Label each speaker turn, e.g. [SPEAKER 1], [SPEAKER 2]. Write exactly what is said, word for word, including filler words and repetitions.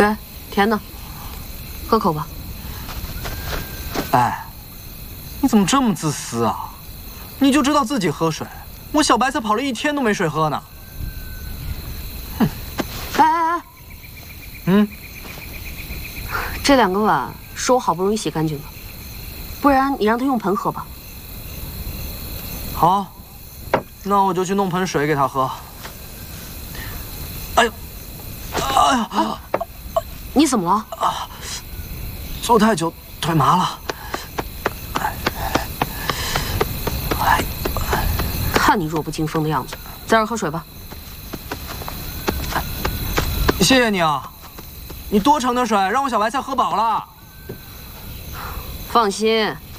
[SPEAKER 1] 给，甜的，喝口吧。
[SPEAKER 2] 哎，你怎么这么自私啊？你就知道自己喝水，我小白菜跑了一天都没水喝呢。
[SPEAKER 1] 哼！哎哎哎，
[SPEAKER 2] 嗯，
[SPEAKER 1] 这两个碗是我好不容易洗干净的，不然你让他用盆喝吧。
[SPEAKER 2] 好，那我就去弄盆水给他喝。哎呦，哎呀！啊
[SPEAKER 1] 你怎么了？
[SPEAKER 2] 啊，坐太久腿麻了。哎，
[SPEAKER 1] 看你弱不禁风的样子，在这儿喝水吧。
[SPEAKER 2] 谢谢你啊，你多盛点水，让我小白菜喝饱了。
[SPEAKER 1] 放心，